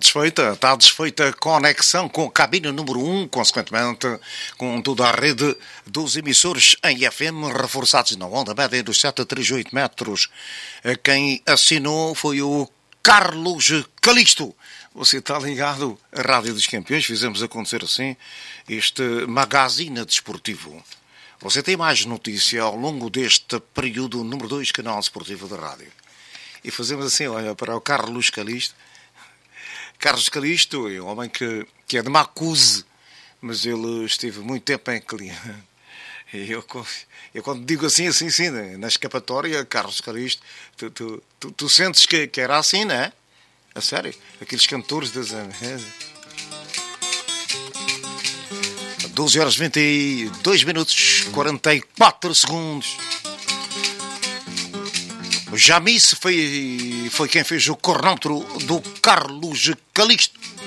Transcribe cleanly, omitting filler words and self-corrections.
Está desfeita a conexão com a cabine número 1, consequentemente, com toda a rede dos emissores em FM, reforçados na onda média dos 738 metros. Quem assinou foi o Carlos Calixto. Você está ligado à Rádio dos Campeões, fizemos acontecer assim este magazine desportivo. Você tem mais notícia ao longo deste período número 2, canal desportivo da rádio. E fazemos assim, olha, para o Carlos Calixto. Carlos Calixto é um homem que é de Macuse, mas ele esteve muito tempo em cliente. E eu quando digo assim, na escapatória, Carlos Calixto, tu sentes que era assim, não é? A sério? Aqueles cantores das... 12 horas 22 minutos 44 segundos. O Jamice foi quem fez o cronómetro do Carlos Calixto.